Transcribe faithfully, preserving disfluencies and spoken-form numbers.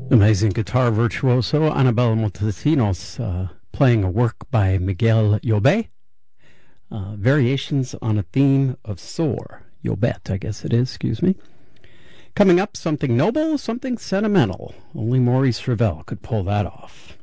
Amazing guitar virtuoso Anabel Montesinos uh, playing a work by Miguel Llobet. Uh, variations on a theme of soar. Llobet, I guess it is, excuse me. Coming up, something noble, something sentimental. Only Maurice Ravel could pull that off.